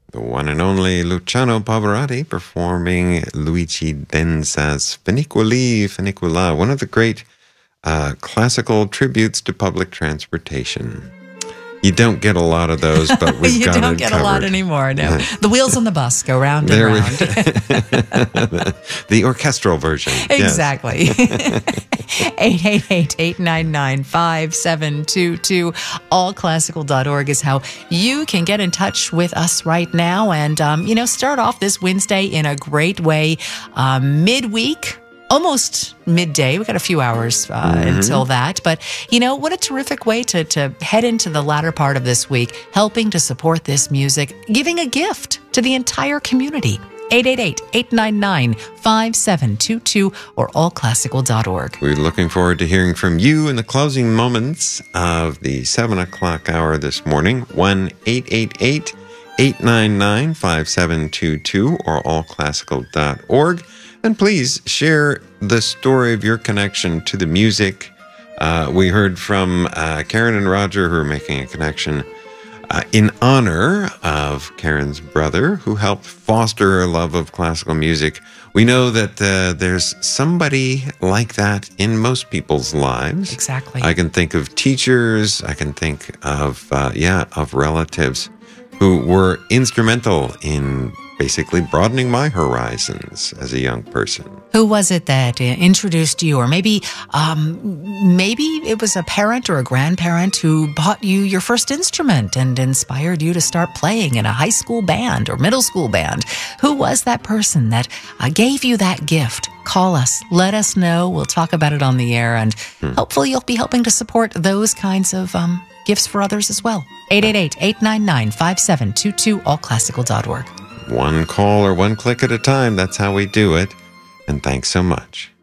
The one and only Luciano Pavarotti performing Luigi Denza's Funiculi Funicula, one of the great classical tributes to public transportation. You don't get a lot of those, but we've got it covered. You don't get a lot anymore, no. The wheels on the bus go round and round. The orchestral version. Exactly. 888-899-5722. Allclassical.org is how you can get in touch with us right now and, start off this Wednesday in a great way. Midweek. Almost midday. We got a few hours until that. But, what a terrific way to head into the latter part of this week, helping to support this music, giving a gift to the entire community. 888-899-5722 or allclassical.org. We're looking forward to hearing from you in the closing moments of the 7 o'clock hour this morning. 1-888-899-5722 or allclassical.org. And please share the story of your connection to the music. We heard from Karen and Roger, who are making a connection in honor of Karen's brother, who helped foster her love of classical music. We know that there's somebody like that in most people's lives. Exactly. I can think of teachers. I can think of relatives who were instrumental in basically broadening my horizons as a young person. Who was it that introduced you? Or maybe it was a parent or a grandparent who bought you your first instrument and inspired you to start playing in a high school band or middle school band. Who was that person that gave you that gift? Call us. Let us know. We'll talk about it on the air, and hopefully you'll be helping to support those kinds of gifts for others as well. 888-899-5722, allclassical.org. One call or one click at a time. That's how we do it. And thanks so much.